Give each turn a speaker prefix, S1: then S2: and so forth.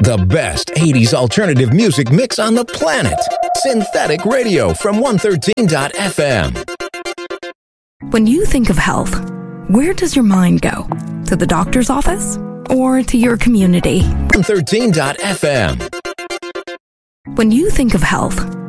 S1: The best 80s alternative music mix on the planet. Synthetic Radio from 113.fm.
S2: When you think of health, where does your mind go? To the doctor's office or to your community?
S1: 113.fm.
S2: When you think of health,